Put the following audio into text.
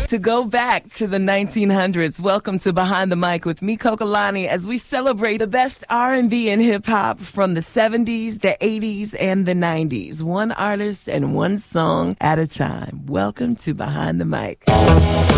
To go back to the 1900s, welcome to Behind the Mic with me, Kokalani, as we celebrate the best R&B and hip-hop from the 70s, the 80s, and the 90s. One artist and one song at a time. Welcome to Behind the Mic.